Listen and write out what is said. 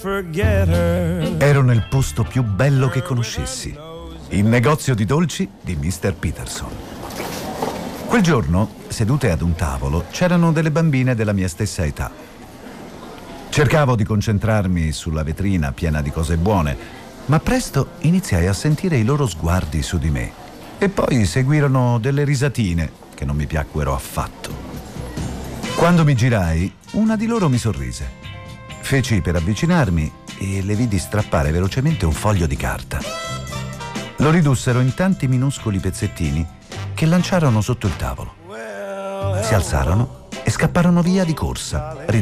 Ero nel posto più bello che conoscessi, il negozio di dolci di Mr. Peterson. Quel giorno, sedute ad un tavolo, c'erano delle bambine della mia stessa età. Cercavo di concentrarmi sulla vetrina piena di cose buone, ma presto iniziai a sentire i loro sguardi su di me e poi seguirono delle risatine che non mi piacquero affatto. Quando mi girai, una di loro mi sorrise. Feci per avvicinarmi e le vidi strappare velocemente un foglio di carta. Lo ridussero in tanti minuscoli pezzettini che lanciarono sotto il tavolo. Si alzarono e scapparono via di corsa,